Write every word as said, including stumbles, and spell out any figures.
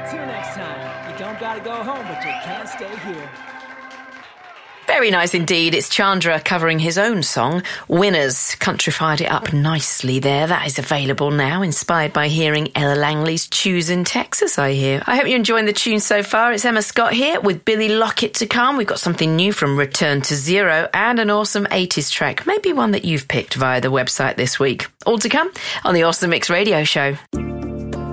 Until next time, you don't gotta go home, but you can't stay here. Very nice indeed. It's Chandra covering his own song, Winners. Countrified it up nicely there. That is available now, inspired by hearing Ella Langley's Choosing Texas, I hear. I hope you're enjoying the tune so far. It's Emma Scott here with Billy Lockett to come. We've got something new from Return to Zero and an awesome eighties track, maybe one that you've picked via the website this week. All to come on the Awesome Mix Radio Show.